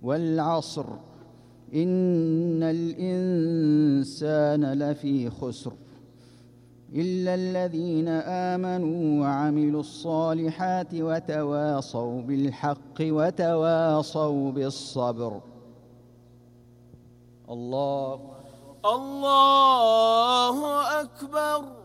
والعصر إن الإنسان لفي خسر إلا الذين آمنوا وعملوا الصالحات وتواصوا بالحق وتواصوا بالصبر. الله أكبر.